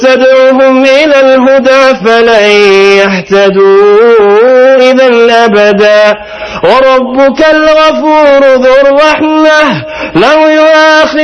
تدعوهم إلى الهدى فلن يهتدوا إذا أبدا وربك الغفور ذو الرحمة لو يؤاخذ